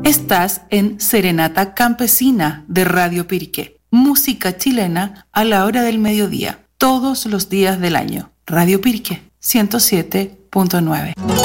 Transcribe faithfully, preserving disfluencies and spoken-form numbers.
Estás en Serenata Campesina de Radio Piriqué. Música chilena a la hora del mediodía, todos los días del año. Radio Piriqué, ciento siete punto nueve.